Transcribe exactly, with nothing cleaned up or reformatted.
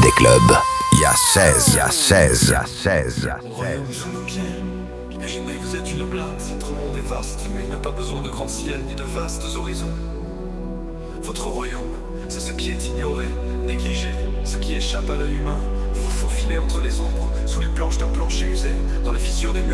des clubs. Il y a seize, il y a seize, il y a seize, il y a seize. Imaginez que vous êtes une blague, votre monde est vaste, mais il n'a pas besoin de grands ciels ni de vastes horizons. Votre royaume, c'est ce qui est ignoré, négligé, ce qui échappe à l'œil humain. Vous vous faufilez entre les ombres, sous les planches d'un plancher usé, dans les fissures des murs.